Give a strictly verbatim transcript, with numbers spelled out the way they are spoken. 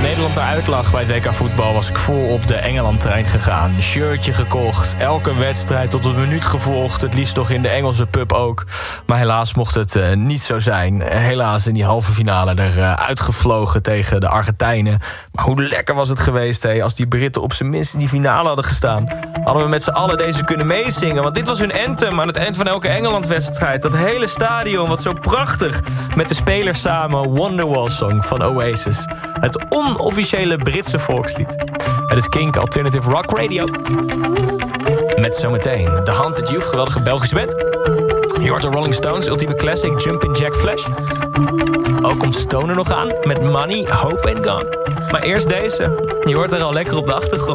Nederland eruit lag bij het W K voetbal was ik vol op de Engeland-trein gegaan. Shirtje gekocht, elke wedstrijd tot een minuut gevolgd. Het liefst nog in de Engelse pub ook. Maar helaas mocht het uh, niet zo zijn. Helaas in die halve finale er uh, uitgevlogen tegen de Argentijnen. Maar hoe lekker was het geweest, hé, als die Britten op zijn minst in die finale hadden gestaan. Hadden we met z'n allen deze kunnen meezingen. Want dit was hun anthem aan het eind van elke Engeland-wedstrijd. Dat hele stadion, wat zo prachtig. Met de spelers samen Wonderwall Song van Oasis. Het onofficiële Britse volkslied. Het is Kink Alternative Rock Radio. Met zometeen The Haunted Youth, geweldige Belgische band. Je hoort de Rolling Stones, ultieme classic Jumpin' Jack Flash. Ook komt Stoner nog aan met Money, Hope and Gone. Maar eerst deze. Je hoort er al lekker op de achtergrond.